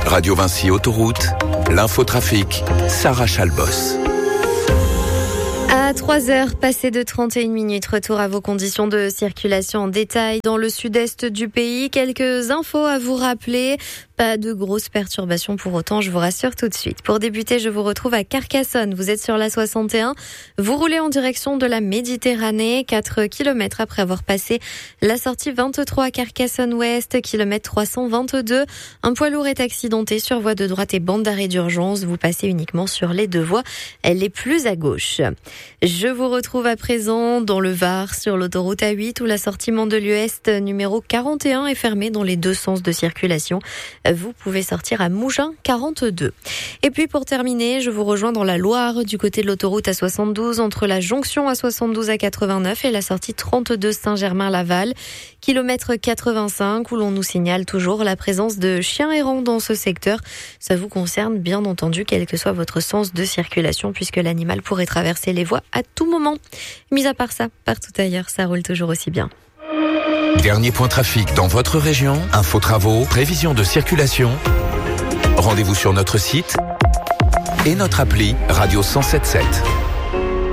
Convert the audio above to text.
Radio Vinci Autoroute, l'infotrafic, Sarah Chalbos. À 3h, passé de 31 minutes, retour à vos conditions de circulation en détail dans le sud-est du pays. Quelques infos à vous rappeler. Pas de grosses perturbations pour autant, je vous rassure tout de suite. Pour débuter, je vous retrouve à Carcassonne. Vous êtes sur la 61. Vous roulez en direction de la Méditerranée, 4 km après avoir passé la sortie 23 à Carcassonne-Ouest, kilomètre 322. Un poids lourd est accidenté sur voie de droite et bande d'arrêt d'urgence. Vous passez uniquement sur les deux voies, les plus à gauche. Je vous retrouve à présent dans le Var, sur l'autoroute A8, où la sortie Mandelieu-Est numéro 41 est fermée dans les deux sens de circulation. Vous pouvez sortir à Mougins 42. Et puis pour terminer, je vous rejoins dans la Loire, du côté de l'autoroute A72, entre la jonction A72 à 89 et la sortie 32 Saint-Germain-Laval, kilomètre 85, où l'on nous signale toujours la présence de chiens errants dans ce secteur. Ça vous concerne bien entendu, quel que soit votre sens de circulation, puisque l'animal pourrait traverser les voies à tout moment. Mis à part ça, partout ailleurs, ça roule toujours aussi bien. Dernier point trafic dans votre région, info travaux, prévision de circulation. Rendez-vous sur notre site et notre appli Radio 107.7.